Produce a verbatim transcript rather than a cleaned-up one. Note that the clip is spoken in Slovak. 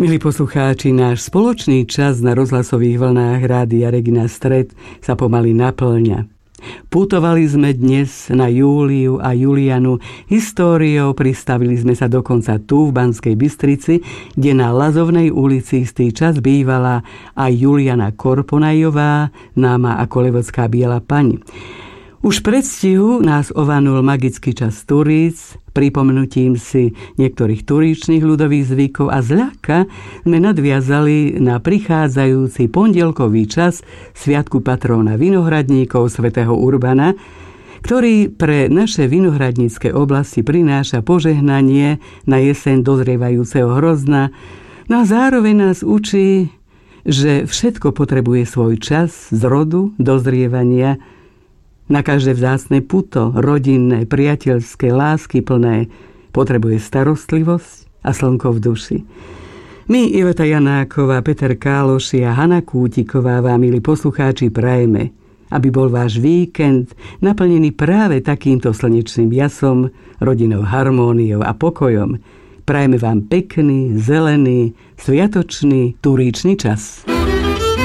Milí poslucháči, náš spoločný čas na rozhlasových vlnách Rádia Regina Stred sa pomaly naplňa. Putovali sme dnes na Júliu a Julianu históriou, pristavili sme sa dokonca tu v Banskej Bystrici, kde na Lazovnej ulici istý čas bývala aj Juliana Korponajová, náma ako Levodská biela pani. Už predstihu nás ovanul magický čas turíc, pripomenutím si niektorých turíčnych ľudových zvykov a zľahka sme nadviazali na prichádzajúci pondelkový čas Sviatku patróna vinohradníkov svätého Urbana, ktorý pre naše vinohradnícke oblasti prináša požehnanie na jeseň dozrievajúceho hrozna, no a zároveň nás učí, že všetko potrebuje svoj čas zrodu, dozrievania. Na každé vzácne puto, rodinné, priateľské, lásky plné, potrebuje starostlivosť a slnko v duši. My, Iveta Janáková, Peter Káloši a Hana Kútiková vám, milí poslucháči, prajeme, aby bol váš víkend naplnený práve takýmto slnečným jasom, rodinou harmóniou a pokojom. Prajeme vám pekný, zelený, sviatočný, turíčny čas.